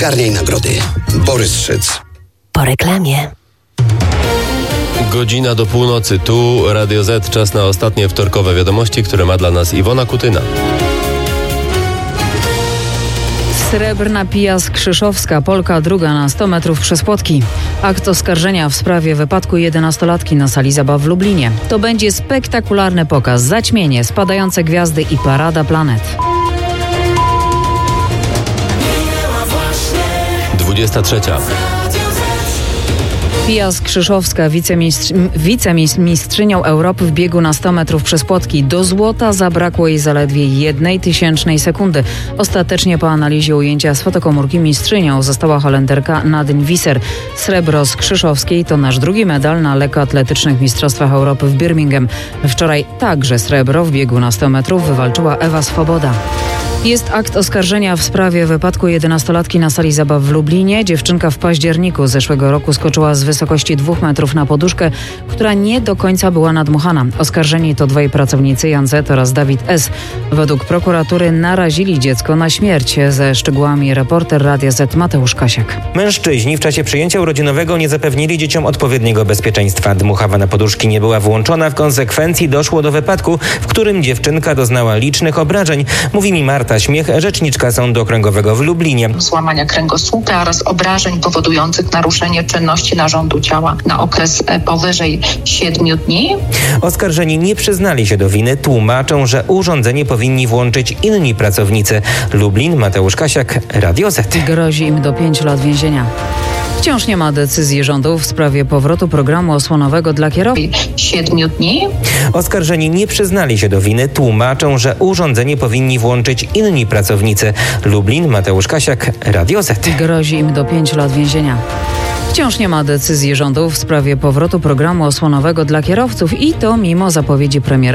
Garnij nagrody. Borys Szyc. Po reklamie. Godzina do północy. Tu Radio Z. Czas na ostatnie wtorkowe wiadomości, które ma dla nas Iwona Kutyna. Srebrna Pia Skrzyszowska, Polka druga na 100 metrów przez płotki. Akt oskarżenia w sprawie wypadku 11-latki na sali zabaw w Lublinie. To będzie spektakularny pokaz, zaćmienie, spadające gwiazdy i parada planet. 23. Pia Skrzyszowska, wicemistrzynią Europy w biegu na 100 metrów przez płotki. Do złota zabrakło jej zaledwie 0,01 sekundy. Ostatecznie po analizie ujęcia z fotokomórki mistrzynią została Holenderka Nadine Visser. Srebro Skrzyszowskiej to nasz drugi medal na lekkoatletycznych mistrzostwach Europy w Birmingham. Wczoraj także srebro w biegu na 100 metrów wywalczyła Ewa Swoboda. Jest akt oskarżenia w sprawie wypadku 11-latki na sali zabaw w Lublinie. Dziewczynka w październiku zeszłego roku skoczyła z wysokości 2 metrów na poduszkę, która nie do końca była nadmuchana. Oskarżeni to dwaj pracownicy, Jan Z. oraz Dawid S. Według prokuratury narazili dziecko na śmierć. Ze szczegółami reporter Radia Z. Mateusz Kasiak. Mężczyźni w czasie przyjęcia urodzinowego nie zapewnili dzieciom odpowiedniego bezpieczeństwa. Dmuchawa na poduszki nie była włączona. W konsekwencji doszło do wypadku, w którym dziewczynka doznała licznych obrażeń. Mówi mi Marta Śmiech, rzeczniczka Sądu Okręgowego w Lublinie. Złamania kręgosłupa oraz obrażeń powodujących naruszenie czynności narządu ciała na okres powyżej 7 dni. Oskarżeni nie przyznali się do winy. Tłumaczą, że urządzenie powinni włączyć inni pracownicy. Lublin, Mateusz Kasiak, Radio Z. Grozi im do 5 lat więzienia. Wciąż nie ma decyzji rządu w sprawie powrotu programu osłonowego dla kierowców. 7 dni. Oskarżeni nie przyznali się do winy. Tłumaczą, że urządzenie powinni włączyć inni pracownicy. Lublin, Mateusz Kasiak, Radio Z. Grozi im do 5 lat więzienia. Wciąż nie ma decyzji rządu w sprawie powrotu programu osłonowego dla kierowców i to mimo zapowiedzi premiera